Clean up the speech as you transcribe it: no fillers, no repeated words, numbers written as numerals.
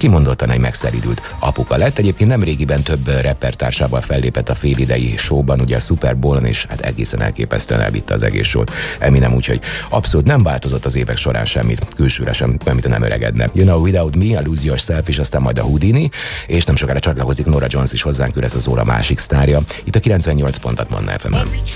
kimondottan egy megszeridült apuka lett. Egyébként nem régiben több rappertársával fellépett a félidei showban, ugye a Super Bowl-on, és hát egészen elképesztően elvitte az egész showt Eminem, úgyhogy abszolút nem változott az évek során semmit, külsőre sem, amit nem öregedne. You Know Without Me, a Lose Yourself, és aztán majd a Houdini, és nem sokára csatlakozik Norah Jones is hozzánk, ő lesz az óra másik sztárja. Itt a 98 pontot Manna FM-en.